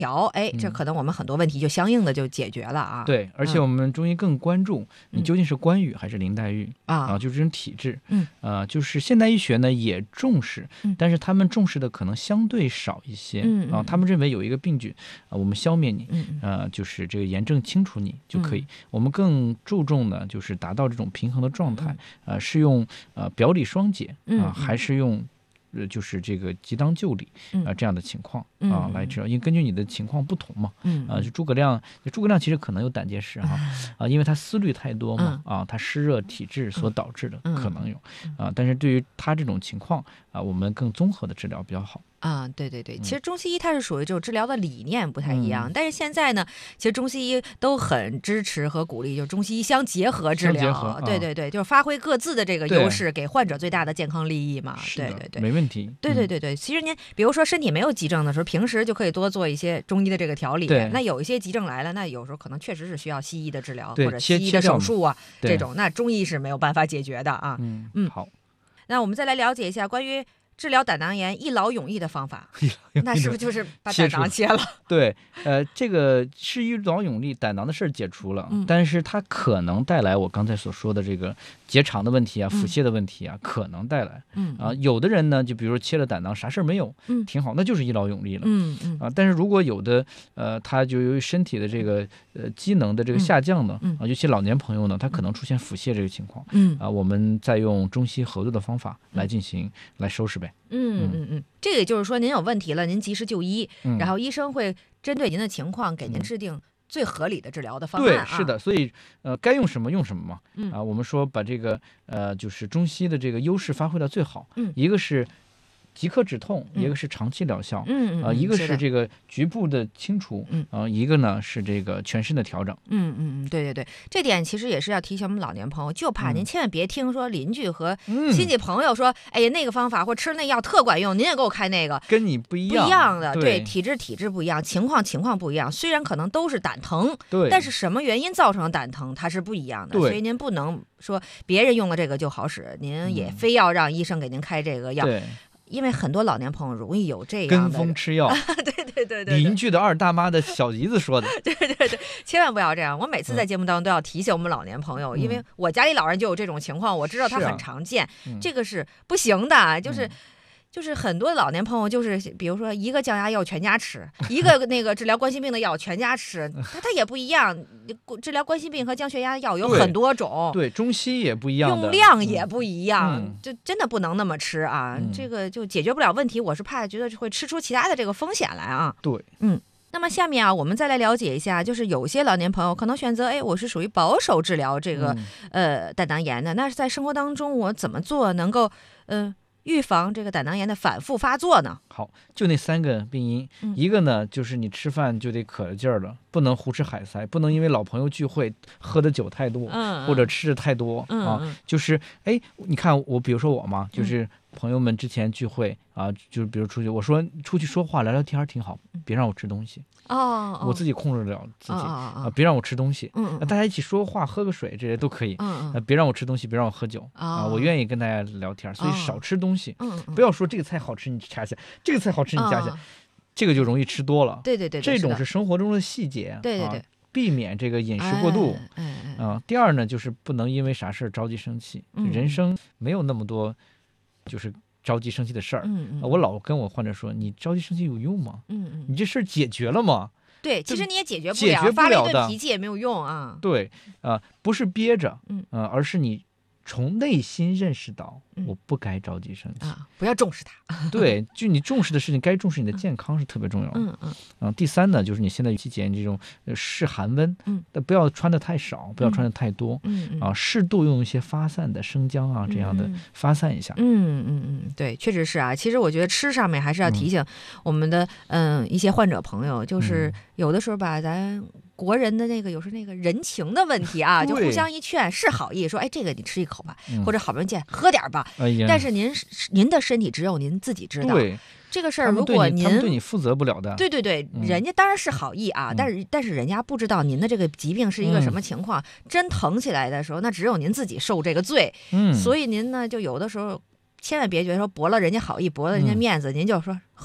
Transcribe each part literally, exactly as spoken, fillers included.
调，哎，这可能我们很多问题就相应的就解决了啊。 对，而且我们中医更关注你究竟是关郁还是林黛玉、 嗯、 啊，就是这种体质。 嗯， 呃，就是现代医学呢也重视， 嗯、 但是他们重视的可能相对少一些。 嗯啊，他们认为有一个病菌啊，我们消灭你， 嗯呃，就是这个炎症清除你就可以。 嗯、 我们更注重呢，就是达到这种平衡的状态。呃，是用呃表里双解啊、呃，还是用？呃，就是这个即当就理啊、呃、这样的情况啊、呃、来治疗，因为根据你的情况不同嘛， 嗯啊、呃，就诸葛亮，诸葛亮其实可能有胆结石哈啊、呃，因为他思虑太多嘛啊，他湿热体质所导致的、嗯、可能有啊、呃，但是对于他这种情况啊、呃，我们更综合的治疗比较好。 啊，对对对，其实中西医它是属于这种治疗的理念不太一样， 嗯、 但是现在呢，其实中西医都很支持和鼓励，就中西医相结合治疗， 合对对对，就是发挥各自的这个优势，给患者最大的健康利益嘛。对对对， 没问题。 对对对对，其实您比如说身体没有急症的时候，平时就可以多做一些中医的这个调理。那有一些急症来了，那有时候可能确实是需要西医的治疗或者西医的手术啊，这种那中医是没有办法解决的啊。 嗯嗯，好， 那我们再来了解一下关于治疗胆囊炎一劳永逸的方法，那是不是就是把胆囊切了？ 对，呃，这个是一劳永逸，胆囊的事儿解除了、嗯，但是它可能带来我刚才所说的这个结肠的问题啊、腹泻的问题啊，嗯、可能带来。 嗯啊，有的人呢，就比如说切了胆囊，啥事儿没有， 嗯， 挺好，那就是一劳永逸了。 嗯嗯啊，但是如果有的呃，他就由于身体的这个呃机能的这个下降呢， 嗯、 啊，尤其老年朋友呢，他可能出现腹泻这个情况。 嗯啊，我们再用中西合作的方法来进行、嗯、来收拾呗。 嗯嗯嗯，这个也就是说，您有问题了，您及时就医， 嗯、 然后医生会针对您的情况给您制定最合理的治疗的方案、啊。 对，是的，所以呃，该用什么用什么嘛。 嗯啊，我们说把这个呃，就是中西的这个优势发挥到最好。 嗯， 一个是即刻止痛，一个是长期疗效， 嗯啊、呃，一个是这个局部的清除， 嗯啊、呃，一个呢是这个全身的调整， 嗯嗯嗯，对对对，这点其实也是要提醒我们老年朋友，就怕您千万别听说邻居和亲戚朋友说，嗯、哎呀那个方法或吃那药特管用，您也给我开那个， 跟你不一样， 不一样的， 对， 对体质体质不一样，情况情况不一样，虽然可能都是胆疼， 对， 但是什么原因造成胆疼它是不一样的，所以您不能说别人用了这个就好使，您也非要让医生给您开这个药。 嗯、对。 因为很多老年朋友容易有这样的跟风吃药， 对对对 对, 对， 邻居的二大妈的小姨子说的， 对对对，千万不要这样。我每次在节目当中都要提醒我们老年朋友，嗯、因为我家里老人就有这种情况，我知道它很常见，啊嗯、这个是不行的，就是。嗯就是很多老年朋友，就是比如说一个降压药全家吃，一个那个治疗冠心病的药全家吃，它它也不一样。治疗冠心病和降血压的药有很多种， 对，对中西也不一样的， 用量也不一样， 嗯、 就真的不能那么吃啊、 嗯！ 这个就解决不了问题，我是怕觉得会吃出其他的这个风险来啊。 对， 嗯。那么下面啊，我们再来了解一下，就是有些老年朋友可能选择，哎，我是属于保守治疗这个、嗯、呃胆囊炎的，那是在生活当中我怎么做能够嗯？呃预防这个胆囊炎的反复发作呢？ 好，就那三个病因、嗯，一个呢就是你吃饭就得可着劲儿了，不能胡吃海塞，不能因为老朋友聚会喝的酒太多， 嗯、 或者吃的太多、 嗯、 啊，就是哎，你看我，比如说我嘛，就是朋友们之前聚会、嗯、啊，就是比如出去，我说出去说话聊聊天挺好，别让我吃东西。 哦， 我自己控制得了自己、 哦啊，别让我吃东西。 嗯、 啊，大家一起说话、喝个水，这些都可以。 嗯、 啊，别让我吃东西，别让我喝酒、 哦、 啊，我愿意跟大家聊天，所以少吃东西。 嗯、 不要说这个菜好吃你掐下，这个菜好吃你掐下、哦，这个就容易吃多了。 对对 对, 对，这种是生活中的细节。 对对对、啊， 避免这个饮食过度。 哎哎哎啊，第二呢，就是不能因为啥事儿着急生气、嗯，人生没有那么多，就是着急生气的事儿。 嗯嗯、 啊，我老跟我患者说，你着急生气有用吗？ 嗯嗯， 你这事儿解决了吗？ 对，其实你也解决不了， 解决不了的， 发了一顿脾气也没有用啊。 对啊、呃，不是憋着， 嗯、 呃，而是你从内心认识到，我不该着急生气、 嗯、啊，不要重视它。 对，就你重视的事情，该重视你的健康是特别重要的。 嗯嗯。 啊，第三呢，就是你现在季节这种适寒温， 嗯， 但不要穿的太少，不要穿的太多， 嗯嗯啊，适度用一些发散的生姜啊这样的发散一下。 嗯嗯嗯，对，确实是啊。其实我觉得吃上面还是要提醒我们的嗯、呃、一些患者朋友，就是有的时候吧，咱国人的那个有时候那个人情的问题啊，就互相一劝是好意，说哎这个你吃一口吧， 嗯、 或者好不容易见喝点吧。 哎呀， 但是您您的身体只有您自己知道。 对。 这个事儿，如果您他们对你负责不了的， 对对对， 嗯、 人家当然是好意啊， 嗯、 但是但是人家不知道您的这个疾病是一个什么情况，嗯、真疼起来的时候，那只有您自己受这个罪。 嗯， 所以您呢，就有的时候千万别觉得说驳了人家好意，驳了人家面子， 嗯、 您就说喝一口吧，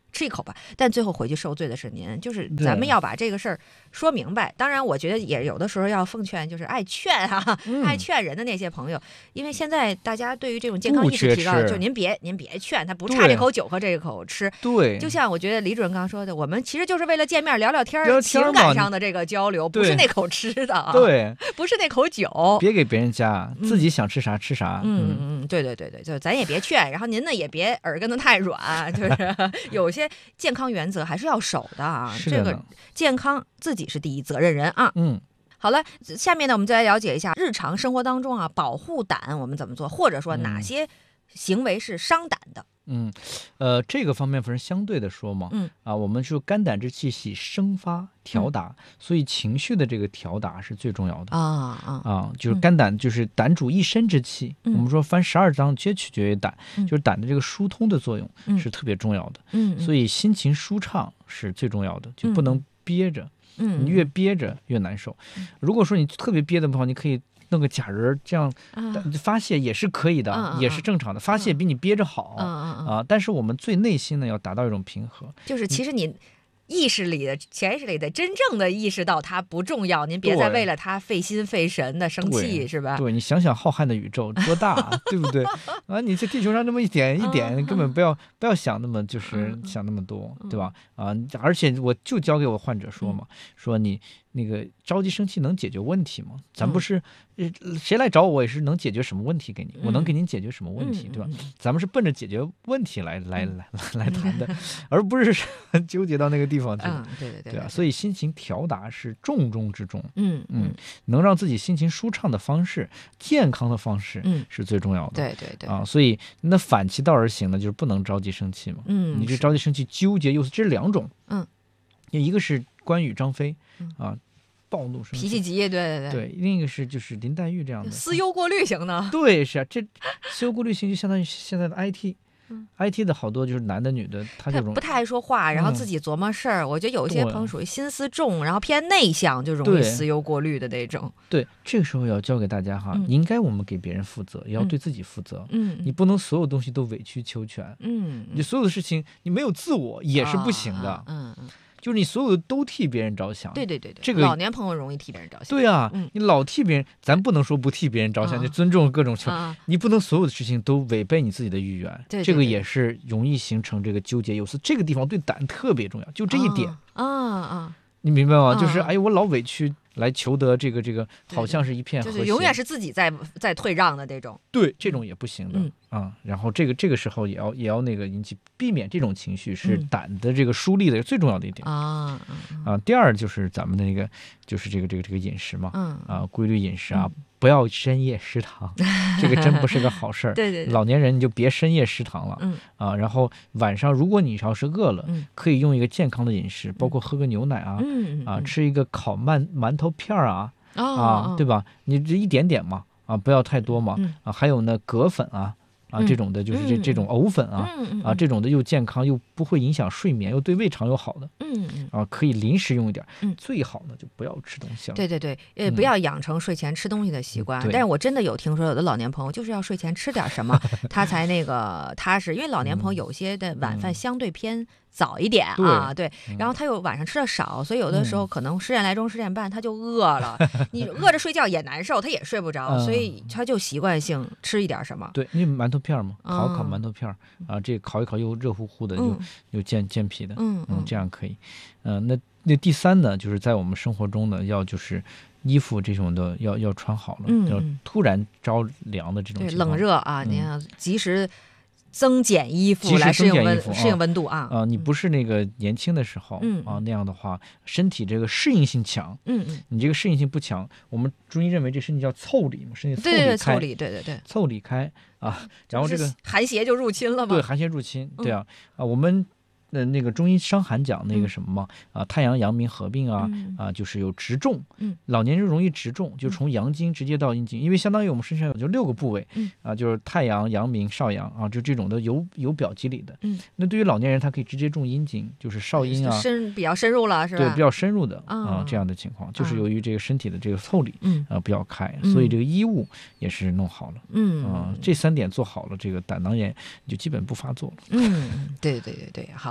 吃一口吧，但最后回去受罪的是您，就是咱们要把这个事儿说明白。当然，我觉得也有的时候要奉劝，就是爱劝啊，嗯、爱劝人的那些朋友，因为现在大家对于这种健康意识提高，就您别您别劝他不差这口酒和这口吃。 对， 就像我觉得李主任刚说的，我们其实就是为了见面聊聊天，聊天情感上的这个交流，不是那口吃的啊， 对， 不是那口酒， 别给别人加，自己想吃啥吃啥。 嗯嗯嗯，对对对对，就咱也别劝，然后您呢也别耳根子太软，就是有些健康原则还是要守的啊。 是的， 这个健康自己是第一责任人啊。 嗯， 好了，下面呢我们再来了解一下日常生活当中啊，保护胆我们怎么做，或者说哪些行为是伤胆的。 嗯，呃，这个方面不是相对的说嘛， 嗯啊，我们说肝胆之气喜生发调达，嗯、所以情绪的这个调达是最重要的啊啊啊，就是肝胆，就是胆主一身之气。嗯、我们说凡十二脏皆取决于胆，嗯、就是胆的这个疏通的作用是特别重要的。嗯，所以心情舒畅是最重要的，就不能憋着。嗯，你越憋着越难受。嗯、如果说你特别憋的话，你可以弄个假人，这样发泄也是可以的，啊、也是正常的。发泄比你憋着好啊、 啊、 呃！但是我们最内心呢，要达到一种平和。 就是其实你意识里的、潜意识里的，真正的意识到它不重要，您别再为了它费心费神的生气，是吧？ 对，你想想浩瀚的宇宙多大，对不对？啊，你在地球上这么一点一点，根本不要不要想那么就是想那么多，对吧？啊，而且我就教给我患者说嘛，说你。那个着急生气能解决问题吗？咱不是，嗯、谁来找我，我也是能解决什么问题给你，嗯、我能给您解决什么问题， 嗯、 对吧？咱们是奔着解决问题来来来来谈的，而不是纠结到那个地方去。 嗯，对对 对, 对啊，所以心情调达是重中之重。 嗯嗯，能让自己心情舒畅的方式，健康的方式，嗯，是最重要的。 对对对啊， 所以那反其道而行呢，就是不能着急生气嘛。 嗯， 你这着急生气、纠结又是这是两种。 嗯， 一个是关羽、张飞啊。暴怒生气， 脾气急，对对对， 对，另一个是就是林黛玉这样的思忧过虑型的， 对，是啊，这思忧过虑型就相当于现在的 I T，嗯、I T 的好多就是男的女的，他就不太爱说话，然后自己琢磨事儿。嗯、我觉得有一些朋友属于心思重，然后偏内向，就容易思忧过虑的那种。 对，这个时候要教给大家哈，嗯、应该我们给别人负责，也要对自己负责。 嗯， 你不能所有东西都委曲求全。 嗯， 你所有的事情你没有自我也是不行的。 啊、嗯嗯。 就是你所有的都替别人着想， 对对对对， 这个老年朋友容易替别人着想。 对啊， 嗯、 你老替别人，咱不能说不替别人着想， 啊、 就尊重各种情况， 啊、 你不能所有的事情都违背你自己的意愿， 对对对， 这个也是容易形成这个纠结忧思。这个地方对胆特别重要，就这一点啊啊。啊你明白吗？ 啊、 就是哎，我老委屈来求得这个这个，好像是一片和谐， 就是永远是自己在在退让的这种。 对，这种也不行的、 嗯、 啊。然后这个这个时候也要也要那个引起避免这种情绪，是胆的这个疏离的最重要的一点、 嗯、啊啊。第二就是咱们的那个就是这个这个这个饮食嘛， 嗯啊，规律饮食啊。嗯不要深夜食堂，这个真不是个好事儿。 对对对， 老年人你就别深夜食堂了。 嗯啊，然后晚上如果你要是饿了， 嗯、 可以用一个健康的饮食，包括喝个牛奶啊， 嗯、 啊，吃一个烤馒馒头片儿啊， 哦、 啊，对吧？你这一点点嘛，啊，不要太多嘛。 嗯、 啊，还有呢，葛粉啊。啊，这种的就是这、 嗯、 这种藕粉啊， 嗯、 啊，这种的又健康又不会影响睡眠，又对胃肠有好的， 嗯啊，可以临时用一点， 嗯， 最好呢就不要吃东西了。 对对对，呃，不要养成睡前吃东西的习惯。 嗯、 但是我真的有听说，有的老年朋友就是要睡前吃点什么，他才那个踏实，因为老年朋友有些的晚饭相对偏早一点啊， 嗯、 对，然后他又晚上吃的少，所以有的时候可能十点来钟、十点半他就饿了，你饿着睡觉也难受，他也睡不着，所以他就习惯性吃一点什么。 对，因为馒头片嘛，烤烤馒头片、嗯、啊，这烤一烤又热乎乎的，又、嗯、又健健脾的， 嗯嗯，这样可以。嗯、呃，那那第三呢，就是在我们生活中呢，要就是衣服这种的要要穿好了， 嗯、 要突然着凉的这种情况， 对，冷热啊， 嗯、 你要及时增减衣服来适应温适应温度啊啊！你不是那个年轻的时候， 嗯啊那样的话，身体这个适应性强， 嗯嗯， 你这个适应性不强，我们中医认为这身体叫腠理嘛，身体对对腠理，对对对， 腠理开啊，然后这个寒邪就入侵了嘛， 对，寒邪入侵，对啊啊我们。那那个中医伤寒讲那个什么嘛、嗯、啊，太阳阳明合并啊、嗯、啊，就是有直中， 嗯， 老年人容易直中，就从阳经直接到阴经，因为相当于我们身上有就六个部位， 嗯啊，就是太阳、阳明、少阳啊，就这种的有有表机理的， 嗯， 那对于老年人他可以直接中阴经，就是少阴啊， 深比较深入了是吧？ 对，比较深入的啊、 哦呃、这样的情况，就是由于这个身体的这个腠理， 嗯啊、呃、比较开，所以这个衣物也是弄好了， 嗯啊、呃，这三点做好了，这个胆囊炎就基本不发作了， 嗯，对对对对，好。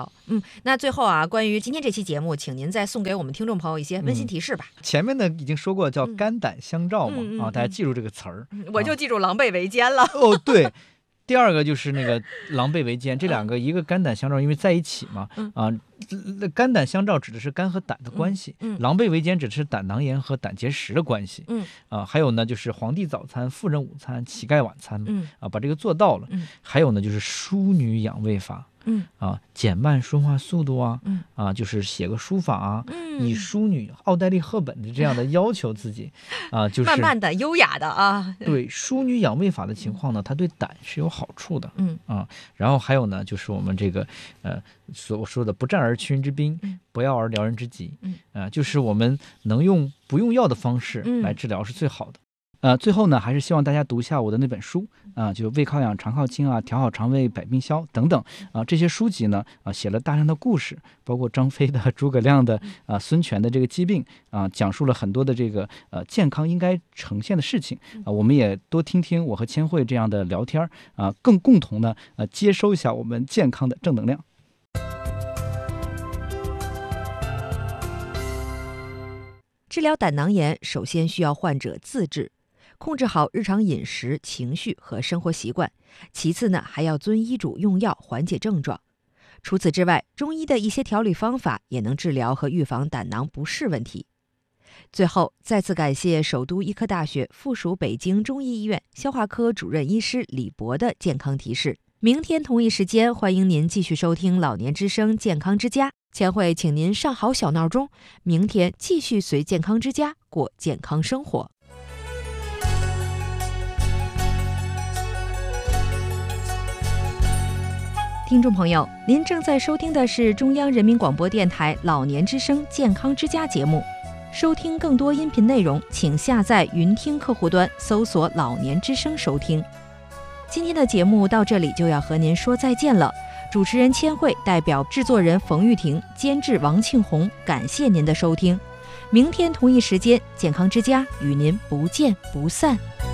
好，嗯，那最后啊，关于今天这期节目，请您再送给我们听众朋友一些温馨提示吧。 嗯、前面呢已经说过叫肝胆相照嘛， 嗯嗯、 啊，大家记住这个词儿、 嗯，我就记住狼狈为奸了。 哦，对。第二个就是那个狼狈为奸，这两个一个肝胆相照，因为在一起嘛，啊，肝胆相照指的是肝和胆的关系，狼狈为奸指的是胆囊炎和胆结石的关系，啊，还有呢就是皇帝早餐、富人午餐、乞丐晚餐，啊，把这个做到了，还有呢就是淑女养胃法。嗯啊，减慢说话速度啊，嗯啊，就是写个书法啊，嗯，以淑女奥黛丽·赫本的这样的要求自己，啊，就是慢慢的、优雅的啊。 对，淑女养胃法的情况呢，它对胆是有好处的，嗯啊，然后还有呢，就是我们这个呃所说的不战而屈人之兵，嗯、不药而疗人之疾，嗯啊，就是我们能用不用药的方式来治疗是最好的。嗯呃，最后呢，还是希望大家读一下我的那本书啊、呃，就胃靠养、肠靠清啊，调好肠胃、百病消等等啊、呃，这些书籍呢啊、呃，写了大量的故事，包括张飞的、诸葛亮的啊、呃、孙权的这个疾病啊、呃，讲述了很多的这个呃健康应该呈现的事情啊、呃，我们也多听听我和千惠这样的聊天啊、呃，更共同的呃接收一下我们健康的正能量。 治疗胆囊炎，首先需要患者自治。控制好日常饮食、情绪和生活习惯，其次呢，还要遵医嘱用药缓解症状。除此之外，中医的一些调理方法也能治疗和预防胆囊不适问题。最后，再次感谢首都医科大学附属北京中医医院消化科主任医师李博的健康提示。明天同一时间，欢迎您继续收听老年之声健康之家。千惠请您上好小闹钟，明天继续随健康之家过健康生活。听众朋友，您正在收听的是中央人民广播电台老年之声健康之家节目。收听更多音频内容，请下载云听客户端，搜索老年之声收听。今天的节目到这里就要和您说再见了。主持人千惠代表制作人冯玉婷、监制王庆红，感谢您的收听。明天同一时间，健康之家与您不见不散。